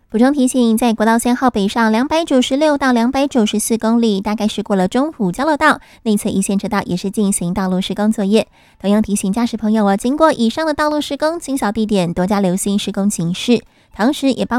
补充提醒，在国道3号北上296到294公里，大概是过了中埔交流道内侧一线车道，也是进行道路施工作业。同样提醒驾驶朋友经过以上的道路施工，经小地点多加留心施工情势，同时也帮